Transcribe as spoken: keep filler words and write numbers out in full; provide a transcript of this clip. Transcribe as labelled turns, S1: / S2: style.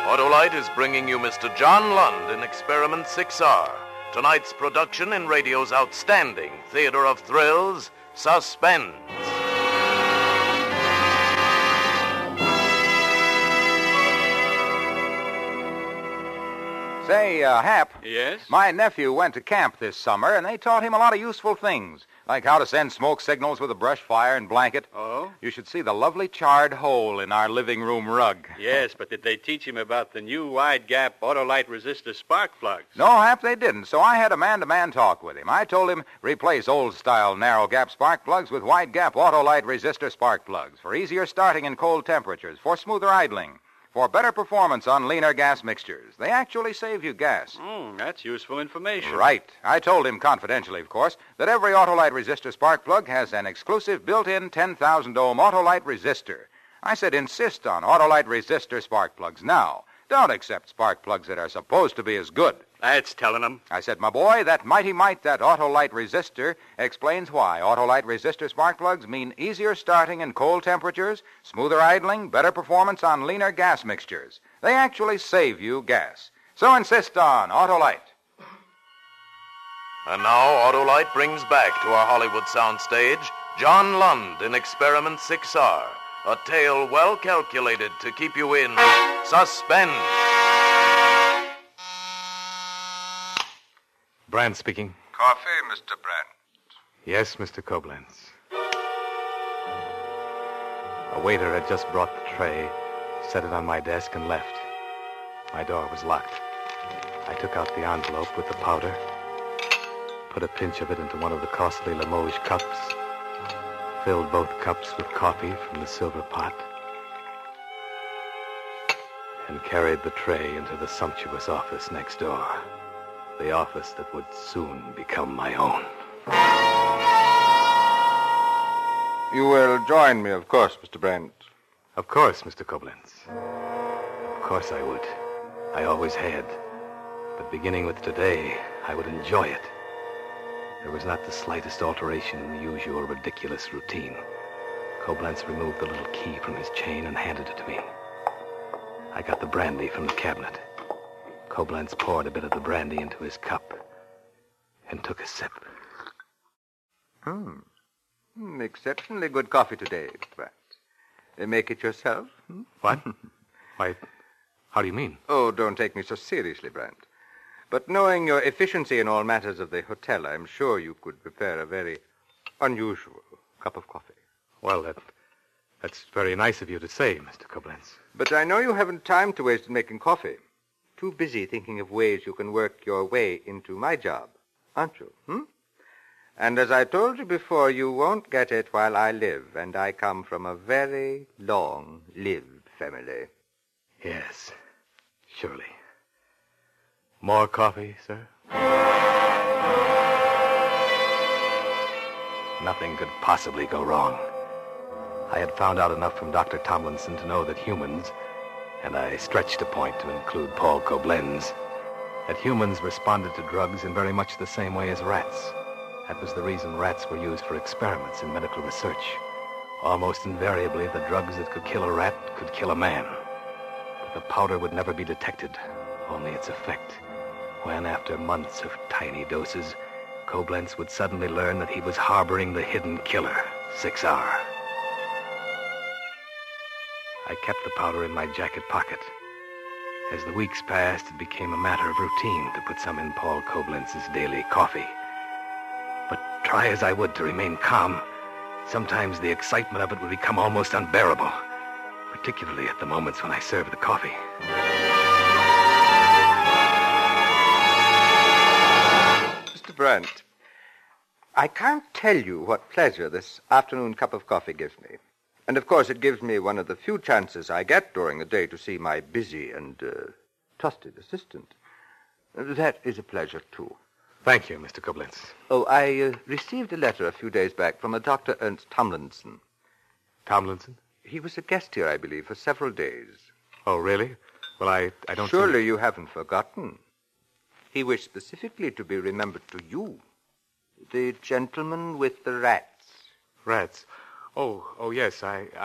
S1: Autolite is bringing you Mister John Lund in Experiment six R. Tonight's production in radio's outstanding theater of thrills, Suspense.
S2: Say, uh, Hap.
S3: Yes?
S2: My nephew went to camp this summer, and they taught him a lot of useful things, like how to send smoke signals with a brush fire and blanket.
S3: Oh?
S2: You should see the lovely charred hole in our living room rug.
S3: Yes, but did they teach him about the new wide-gap Autolite resistor spark plugs?
S2: No, Hap, they didn't, so I had a man-to-man talk with him. I told him replace old-style narrow-gap spark plugs with wide-gap Autolite resistor spark plugs for easier starting in cold temperatures, for smoother idling, for better performance on leaner gas mixtures. They actually save you gas.
S3: Hmm, that's useful information.
S2: Right. I told him confidentially, of course, that every Autolite resistor spark plug has an exclusive built-in ten thousand ohm Autolite resistor. I said insist on Autolite resistor spark plugs now. Don't accept spark plugs that are supposed to be as good.
S3: That's telling them.
S2: I said, my boy, that mighty might, that Autolite resistor, explains why Autolite resistor spark plugs mean easier starting in cold temperatures, smoother idling, better performance on leaner gas mixtures. They actually save you gas. So insist on Autolite.
S1: And now Autolite brings back to our Hollywood soundstage John Lund in Experiment six R, a tale well calculated to keep you in suspense.
S4: Brand speaking.
S2: Coffee, Mister Brandt.
S4: Yes, Mister Koblenz. A waiter had just brought the tray, set it on my desk, and left. My door was locked. I took out the envelope with the powder, put a pinch of it into one of the costly Limoges cups, filled both cups with coffee from the silver pot, and carried the tray into the sumptuous office next door. The office that would soon become my own.
S2: You will join me, of course, Mister Brandt.
S4: Of course, Mister Koblenz. Of course I would. I always had. But beginning with today, I would enjoy it. There was not the slightest alteration in the usual ridiculous routine. Koblenz removed the little key from his chain and handed it to me. I got the brandy from the cabinet. Koblenz poured a bit of the brandy into his cup and took a sip.
S2: Hmm. Mm, exceptionally good coffee today, Brandt. Uh, make it yourself? Hmm?
S4: What? Why, how do you mean?
S2: Oh, don't take me so seriously, Brandt. But knowing your efficiency in all matters of the hotel, I'm sure you could prepare a very unusual cup of coffee.
S4: Well, that that's very nice of you to say, Mister Koblenz.
S2: But I know you haven't time to waste in making coffee. Too busy thinking of ways you can work your way into my job, aren't you? Hmm? And as I told you before, you won't get it while I live, and I come from a very long-lived family.
S4: Yes, surely. More coffee, sir? Nothing could possibly go wrong. I had found out enough from Doctor Tomlinson to know that humans, and I stretched a point to include Paul Koblenz, that humans responded to drugs in very much the same way as rats. That was the reason rats were used for experiments in medical research. Almost invariably, the drugs that could kill a rat could kill a man. But the powder would never be detected, only its effect. When, after months of tiny doses, Koblenz would suddenly learn that he was harboring the hidden killer, six R. I kept the powder in my jacket pocket. As the weeks passed, it became a matter of routine to put some in Paul Koblenz's daily coffee. But try as I would to remain calm, sometimes the excitement of it would become almost unbearable, particularly at the moments when I served the coffee.
S2: Mister Brandt, I can't tell you what pleasure this afternoon cup of coffee gives me. And, of course, it gives me one of the few chances I get during the day to see my busy and uh, trusted assistant. That is a pleasure, too.
S4: Thank you, Mister Koblenz.
S2: Oh, I uh, received a letter a few days back from a Doctor Ernst Tomlinson.
S4: Tomlinson?
S2: He was a guest here, I believe, for several days.
S4: Oh, really? Well, I, I don't...
S2: Surely
S4: see...
S2: you haven't forgotten. He wished specifically to be remembered to you. The gentleman with the rats.
S4: Rats? Oh, oh, yes, I...